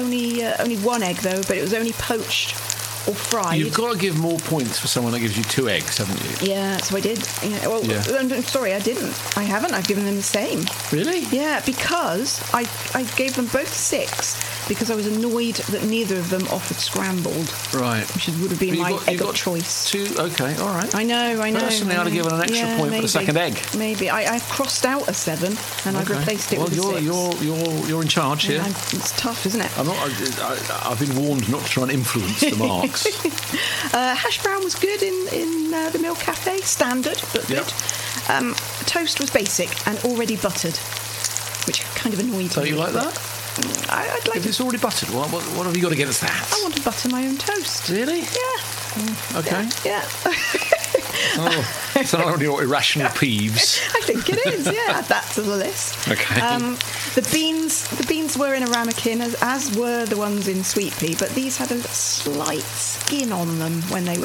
only one egg though, but it was only poached or fried. You've got to give more points for someone that gives you 2 eggs, haven't you? Yeah, so I did. Yeah, well, I'm sorry, I didn't. I haven't. I've given them the same. Really? Yeah, because I gave them both 6 because I was annoyed that neither of them offered scrambled. Right. Which would have been my egg of choice. 2, okay, all right. I know. Personally, I'd have given an extra point for the second egg. Maybe. I've crossed out a 7 and I've replaced it with a 6. You're in charge here. It's tough, isn't it? I've been warned not to try and influence the marks. Hash brown was good in the Mill Cafe, standard but good. Toast was basic and already buttered, which kind of annoyed me. So you like that? I'd like. If it's already buttered, what have you got against that? I want to butter my own toast. Really? Yeah. Okay. Yeah. It's not your irrational peeves. I think it is. Yeah, add that to the list. Okay. The beans were in a ramekin, as were the ones in Sweet Pea, but these had a slight skin on them when they were